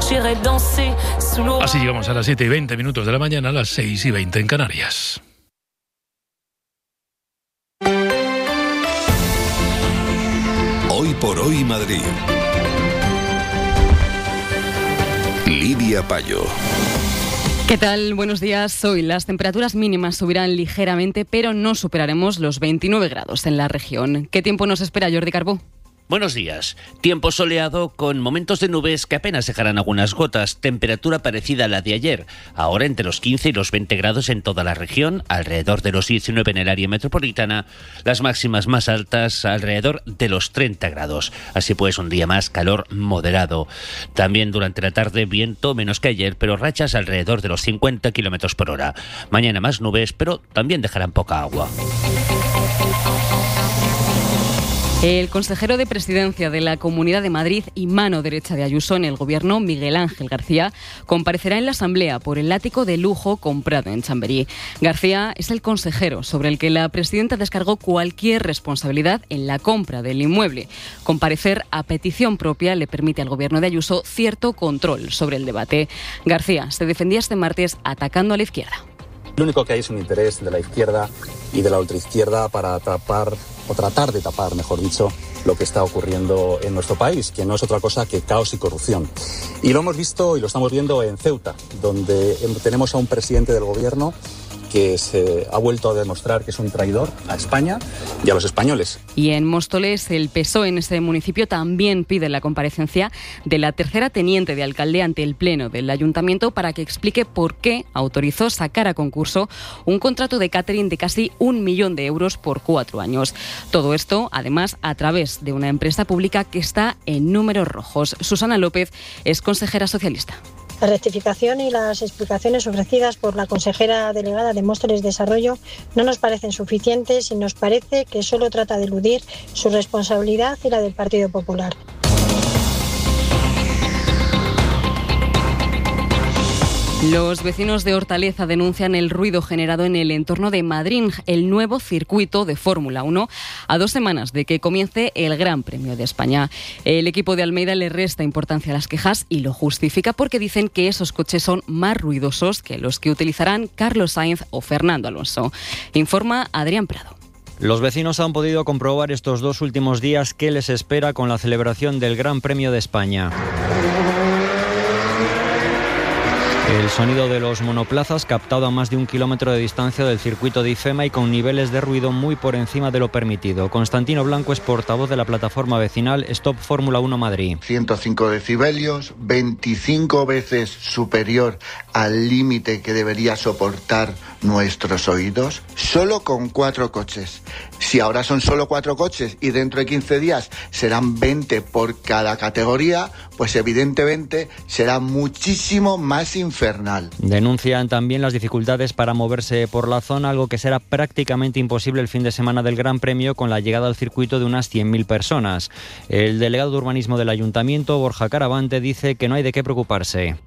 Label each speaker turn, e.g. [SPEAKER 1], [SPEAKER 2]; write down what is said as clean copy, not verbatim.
[SPEAKER 1] Así llegamos a las 7:20 de la mañana, a las 6:20 en Canarias.
[SPEAKER 2] Hoy por hoy Madrid. Lidia Payo.
[SPEAKER 3] ¿Qué tal? Buenos días. Hoy las temperaturas mínimas subirán ligeramente, pero no superaremos los 29 grados en la región. ¿Qué tiempo nos espera, Jordi Carbó?
[SPEAKER 4] Buenos días. Tiempo soleado con momentos de nubes que apenas dejarán algunas gotas. Temperatura parecida a la de ayer. Ahora entre los 15 y los 20 grados en toda la región, alrededor de los 19 en el área metropolitana. Las máximas más altas alrededor de los 30 grados. Así pues, un día más calor moderado. También durante la tarde viento menos que ayer, pero rachas alrededor de los 50 kilómetros por hora. Mañana más nubes, pero también dejarán poca agua.
[SPEAKER 3] El consejero de Presidencia de la Comunidad de Madrid y mano derecha de Ayuso en el Gobierno, Miguel Ángel García, comparecerá en la Asamblea por el ático de lujo comprado en Chamberí. García es el consejero sobre el que la presidenta descargó cualquier responsabilidad en la compra del inmueble. Comparecer a petición propia le permite al Gobierno de Ayuso cierto control sobre el debate. García se defendía este martes atacando a la izquierda.
[SPEAKER 5] Lo único que hay es un interés de la izquierda y de la ultraizquierda para tapar, o tratar de tapar, mejor dicho, lo que está ocurriendo en nuestro país, que no es otra cosa que caos y corrupción. Y lo hemos visto y lo estamos viendo en Ceuta, donde tenemos a un presidente del gobierno que se ha vuelto a demostrar que es un traidor a España y a los españoles.
[SPEAKER 3] Y en Móstoles, el PSOE en ese municipio también pide la comparecencia de la tercera teniente de alcalde ante el Pleno del Ayuntamiento para que explique por qué autorizó sacar a concurso un contrato de catering de casi 1 millón de euros por 4 años. Todo esto, además, a través de una empresa pública que está en números rojos. Susana López es consejera socialista.
[SPEAKER 6] La rectificación y las explicaciones ofrecidas por la consejera delegada de Móstoles Desarrollo no nos parecen suficientes y nos parece que solo trata de eludir su responsabilidad y la del Partido Popular.
[SPEAKER 3] Los vecinos de Hortaleza denuncian el ruido generado en el entorno de Madrid, el nuevo circuito de Fórmula 1, a 2 semanas de que comience el Gran Premio de España. El equipo de Almeida le resta importancia a las quejas y lo justifica porque dicen que esos coches son más ruidosos que los que utilizarán Carlos Sainz o Fernando Alonso. Informa Adrián Prado.
[SPEAKER 7] Los vecinos han podido comprobar estos 2 últimos días qué les espera con la celebración del Gran Premio de España. El sonido de los monoplazas captado a más de 1 kilómetro de distancia del circuito de IFEMA y con niveles de ruido muy por encima de lo permitido. Constantino Blanco es portavoz de la plataforma vecinal Stop Fórmula 1 Madrid.
[SPEAKER 8] 105 decibelios, 25 veces superior al límite que debería soportar nuestros oídos, solo con 4 coches. Si ahora son solo 4 coches y dentro de 15 días serán 20 por cada categoría, pues evidentemente será muchísimo más infernal.
[SPEAKER 7] Denuncian también las dificultades para moverse por la zona, algo que será prácticamente imposible el fin de semana del Gran Premio con la llegada al circuito de unas 100.000 personas. El delegado de urbanismo del Ayuntamiento, Borja Caravante, dice que no hay de qué preocuparse.